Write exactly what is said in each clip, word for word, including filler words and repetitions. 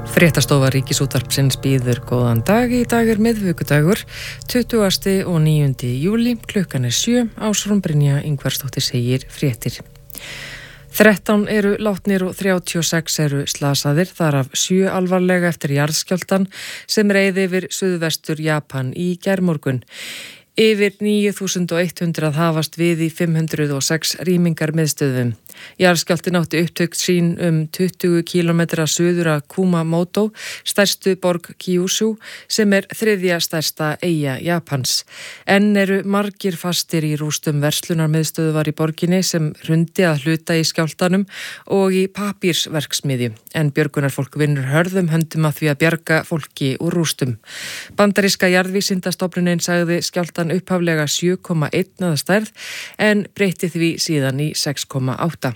Fréttastofa Ríkisútvarpsins býður góðan dag. Í dag er miðvikudagur, tuttugasti og níundi júlí, klukkan er sjö, Ásrún Brynja Ingvarsdóttir segir fréttir. þrettán eru látnir og þrjátíu og sex eru slasaðir, þar af sjö alvarlega eftir jarðskjálftan sem reið yfir suðvestur Japan í gærmorgun. Yfir níu þúsund hundrað hafast við í fimm hundruð og sex rýmingar miðstöðvum. Jarðskjálftinn átti upptök sín um tuttugu kílómetra suður að Kumamoto, stærstu borg Kyushu, sem er þriðja stærsta eyja Japans. Enn eru margir fastir í rústum verslunarmiðstöðvar í borginni sem hrundi að hluta í skjálftanum og í papírsverksmiðju, en björgunarfólk vinnur hörðum höndum að því að bjarga fólki úr rústum. Bandaríska jarðvísindastofnunin sagði skjálftan upphaflega sjö komma eitt að stærð en breytti því síðan í sex komma átta.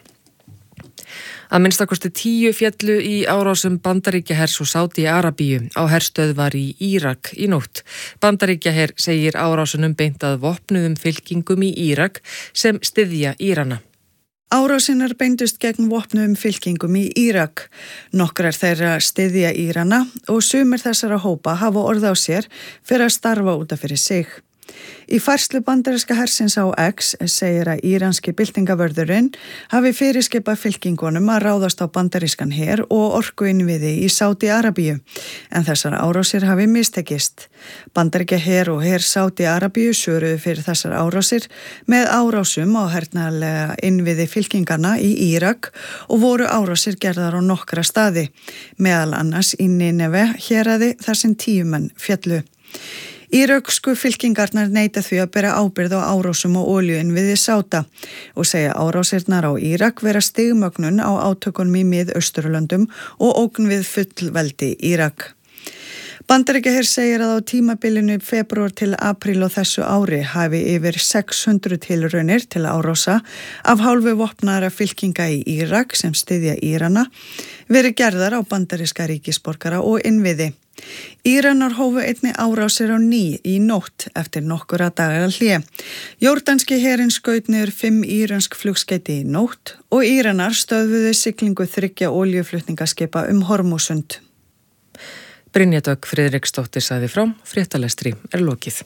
Að minnstakosti tíu féllu í árásum Bandaríkjahers og Sádi-Arabíu á herstöðvar í Írak í nótt. Bandaríkjaher segir árásunum beint að vopnuðum fylkingum í Írak sem styðja Írana. Árásinar beindust gegn vopnuðum fylkingum í Írak. Nokkrar þeirra styðja Írana og sumir þessara hópa hafa orð á sér fyrir að starfa út af fyrir sig. Í færslu bandaríska hersins á X segir að íranski byltingavörðurinn hafi fyrirskipað fylkingunum að ráðast á bandarískan her og orkuinnviði í Sádi-Arabíu, en þessar árásir hafi mistekist. Bandaríkja her og her Sádi-Arabíu svöruðu fyrir þessar árásir með árásum á hernaðarlega innviði fylkingarna í Írak og voru árásir gerðar á nokkra staði, meðal annars í Nineve héraði þar sem tíu menn féllu. Íröksku fylkingarnar neita því að bera ábyrgð á árásum og olíuinnviði Sáda og segja árásirnar á Írak vera stigmögnun á átökunum í Mið-Austurlöndum og ógn við fullveldi Írak. Bandaríkjaher segir að á tímabilinu febrúar til apríl á þessu ári hafi yfir sex hundruð tilraunir til árása af hálfu vopnaðra fylkinga í Írak sem styðja Írana verið gerðar á bandaríska ríkisborgara og innviði. Íranar hófu einnig árásir á ný í nótt eftir nokkura daga hlé. Jórdanski herinn skaut niður fimm íransk flugskeyti í nótt og Íranar stöðvuðu siglingu þriggja olíuflutningaskipa um Hormúsund. Brynja Dögg Friðriksdóttir sagði frá, fréttalestri er lokið.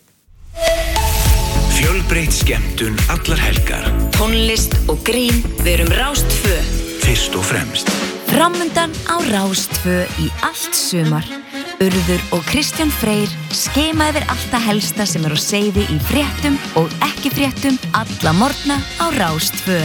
Fjölbreytt skemmtun allar helgar. Tónlist og grín, við erum Rás tvö. Fyrst og fremst. Framundan á Rás tvö í allt sumar. Urður og Kristján Freyr skema yfir allt það helsta sem er á seyði í fréttum og ekki fréttum alla morgna á Rás tvö.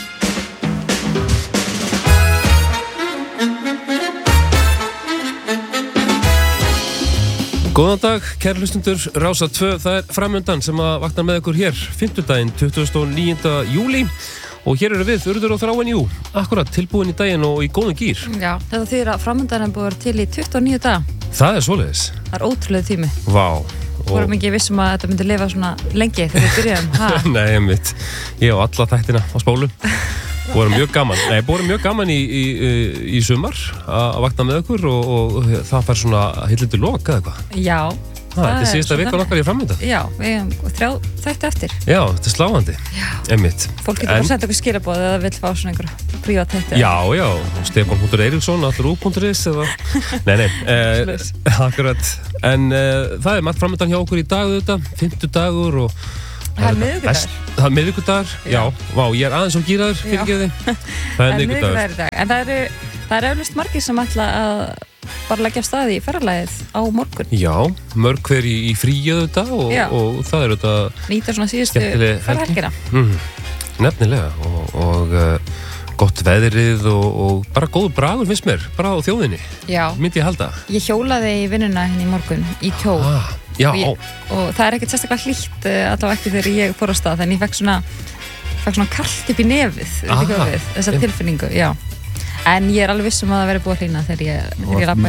Góðan dag, kæru hlustundur, Rása tvö, það er framundan sem að vakna með ykkur hér, fimmtudaginn, tuttugasta og níunda júlí og hér eru við, Urður og Þráin, jú, akkurat, tilbúin í daginn og í góðum gýr. Já, þetta þýðir að framundan er búið til í tuttugu og níu daga. Það er svoleiðis. Það er ótrúlega tími. Vá. Og... vorum ekki vissum að þetta myndi lifa svona lengi þegar við byrjaðum, ha? Nei, einmitt, ég og alla þættina á spólu. Búið mjög gaman, nei, búið mjög gaman í, í, í sumar að vakna með okkur og, og það fær svona hillindu lok eða eitthvað. Já. Það, þetta er síðasta vikan okkar í framönda. Já, við hefum þrjá þætti eftir. Já, þetta er sláandi. Já. Einmitt. Fólk getur bara senda okkur skilaboð eða vill fá svona einhverja prívat þætti. Já, já, Stefán Eiríksson, allur ú punktur is eða... Nei, nei, eh, akkurat. En eh, það er margt framöndan hjá okkur í dag þetta, fimmtudagur og... Það er miðvikudagur. Það er miðvikudagur, já. Vá, ég er aðeins og gíraður, fyrirgeði. Það er miðvikudagur. En það eru, það eru eflaust margir sem ætla að bara leggja af stað í ferðalagið á morgun. Já, mörg hver í, í fríu þetta og, og það eru þetta... Nýta svona síðustu ferðhelgina. Mm, nefnilega og, og uh, gott veðrið og, og bara góður bragur finnst mér, bara á þjóðinni. Já. Myndi ég halda. Ég hjólaði í vinnuna henni í morgun í kjól. Ah. Já. Og, ég, og það er ekkert sérstaklega hlýtt allavega ekki þegar ég fór á stað en ég fekk svona, fekk svona kalt upp í nefið við, þessa tilfinningu, já. En ég er alveg viss um að það verði búið að hlýna þegar ég, þegar ég labba